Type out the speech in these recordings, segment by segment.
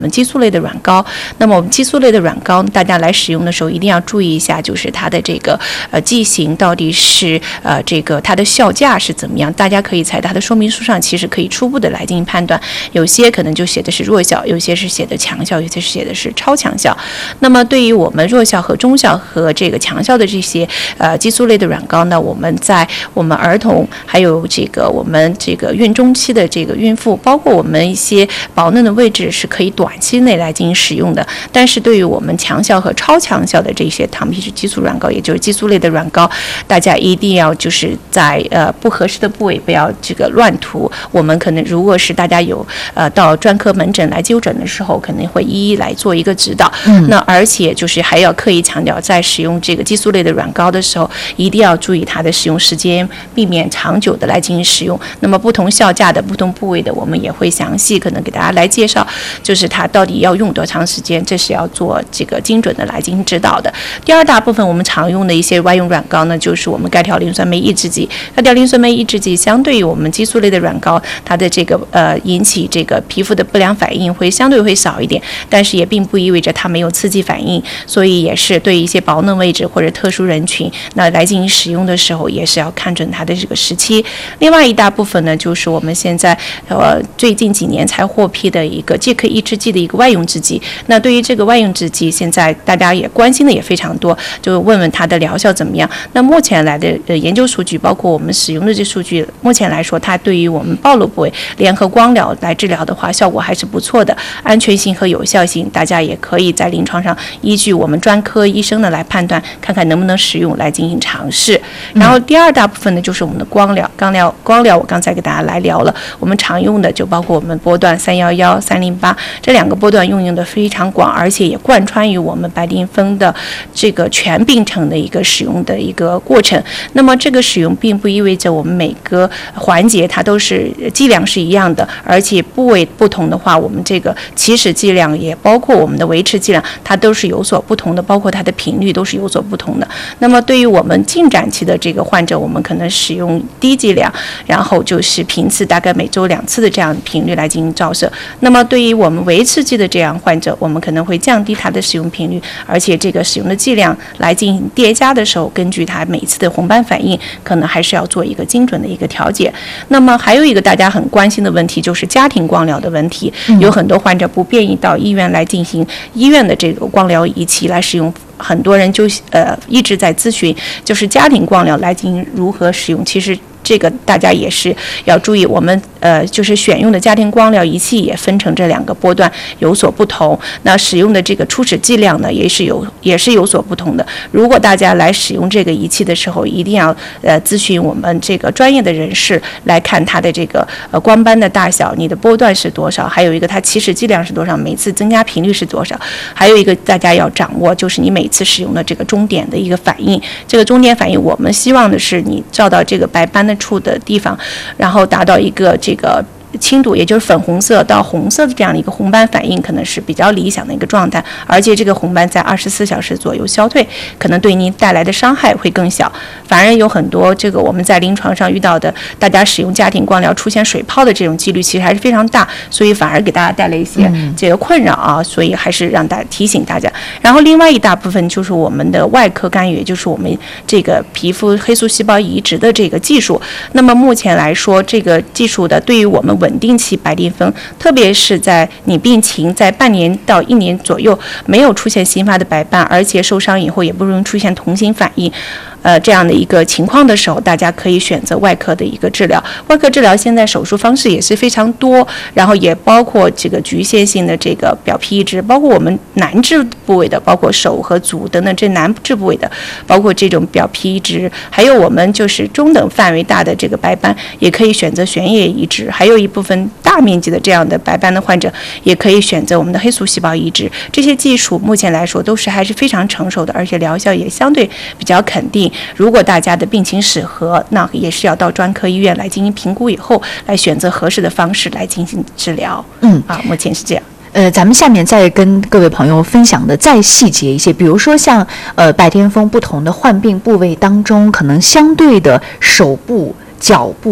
我们激素类的软膏，那么我们激素类的软膏，大家来使用的时候一定要注意一下，就是它的这个剂型到底是这个它的效价是怎么样。大家可以在它的说明书上其实可以初步的来进行判断，有些可能就写的是弱效，有些是写的强效，有些是写的是超强效。那么对于我们弱效和中效和这个强效的这些激素类的软膏呢，我们在我们儿童还有这个我们这个孕中期的这个孕妇，包括我们一些保嫩的位置是可以短期内来进行使用的。但是对于我们强效和超强效的这些糖皮质激素软膏，也就是激素类的软膏，大家一定要就是在不合适的部位不要这个乱涂。我们可能如果是大家有到专科门诊来就诊的时候，可能会一一来做一个指导。那而且就是还要刻意强调，在使用这个激素类的软膏的时候，一定要注意它的使用时间，避免长久的来进行使用。那么不同效价的不同部位的，我们也会详细可能给大家来介绍，就是它到底要用多长时间，这是要做这个精准的来进行指导的。第二大部分我们常用的一些外用软膏呢，就是我们钙条磷酸酶抑制剂。钙条磷酸酶抑制剂相对于我们激素类的软膏，它的这个引起这个皮肤的不良反应会相对会少一点，但是也并不意味着它没有刺激反应，所以也是对一些保嫩位置或者特殊人群，那来进行使用的时候，也是要看准它的这个时期。另外一大部分呢，就是我们现在最近几年才获批的一个介克抑制剂的一个外用制剂。那对于这个外用制剂，现在大家也关心的也非常多，就问问它的疗效怎么样。那目前来的研究数据，包括我们使用的这数据，目前来说，它对于我们暴露部位联合光疗来治疗的话，效果还是不错的，安全性和有效性，大家也可以在临床上依据我们专科医生的来判断，看看能不能使用来进行尝试。然后第二大部分呢，就是我们的光疗。光疗我刚才给大家来聊了，我们常用的就包括我们波段311、308这两个波段用的非常广，而且也贯穿于我们白癜风的这个全病程的一个使用的一个过程。那么这个使用并不意味着我们每个环节它都是剂量是一样的，而且部位不同的话，我们这个起始剂量也包括我们的维持剂量，它都是有所不同的，包括它的频率都是有所不同的。那么对于我们进展期的这个患者，我们可能使用低剂量，然后就是频次大概每周2次的这样频率来进行照射。那么对于我们维持剂的这样患者，我们可能会降低它的使用频率，而且这个使用的剂量来进行叠加的时候，根据它每次的红斑反应，可能还是要做一个精准的一个调节。那么还有一个大家很关心的问题，就是家庭光疗的问题。有很多患者不便于到医院来进行医院的这个光疗仪器来使用，很多人就一直在咨询，就是家庭光疗来进行如何使用。其实这个大家也是要注意，我们就是选用的家庭光疗仪器也分成这2个波段有所不同，那使用的这个初始剂量呢也是有所不同的。如果大家来使用这个仪器的时候，一定要咨询我们这个专业的人士来看它的这个光斑的大小，你的波段是多少，还有一个它起始剂量是多少，每次增加频率是多少，还有一个大家要掌握就是你每次使用的这个终点的一个反应。这个终点反应我们希望的是你照到这个白斑的处的地方，然后达到一个这个轻度，也就是粉红色到红色的这样的一个红斑反应，可能是比较理想的一个状态，而且这个红斑在24小时左右消退，可能对您带来的伤害会更小。反而有很多这个我们在临床上遇到的，大家使用家庭光疗出现水泡的这种几率其实还是非常大，所以反而给大家带来一些这个困扰啊，所以还是让大家提醒大家。然后另外一大部分就是我们的外科干预，也就是我们这个皮肤黑素细胞移植的这个技术。那么目前来说，这个技术的对于我们稳定期白癜风，特别是在你病情在半年到1年左右没有出现新发的白斑，而且受伤以后也不容易出现同型反应，这样的一个情况的时候，大家可以选择外科的一个治疗。外科治疗现在手术方式也是非常多，然后也包括这个局限性的这个表皮移植，包括我们难治部位的，包括手和足等等这难治部位的，包括这种表皮移植，还有我们就是中等范围大的这个白斑，也可以选择悬叶移植，还有一部分大面积的这样的白斑的患者，也可以选择我们的黑素细胞移植。这些技术目前来说都是还是非常成熟的，而且疗效也相对比较肯定。如果大家的病情适合，那也是要到专科医院来进行评估以后，来选择合适的方式来进行治疗。目前是这样。 咱们下面再跟各位朋友分享的再细节一些，比如说像白癜风不同的患病部位当中，可能相对的手部、脚部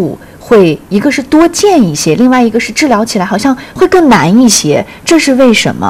会一个是多见一些，另外一个是治疗起来好像会更难一些，这是为什么？